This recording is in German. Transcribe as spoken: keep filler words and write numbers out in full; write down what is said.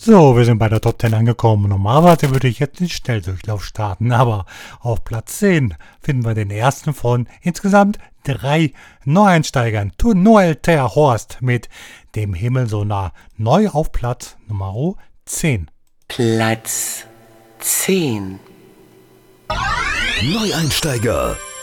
So, wir sind bei der Top zehn angekommen. Normalerweise würde ich jetzt den Schnelldurchlauf starten, aber auf Platz zehn finden wir den ersten von insgesamt drei Neueinsteigern. To Noel Ter Horst mit Dem Himmel so nah. Neu auf Platz Nummer zehn. Platz zehn. Neueinsteiger.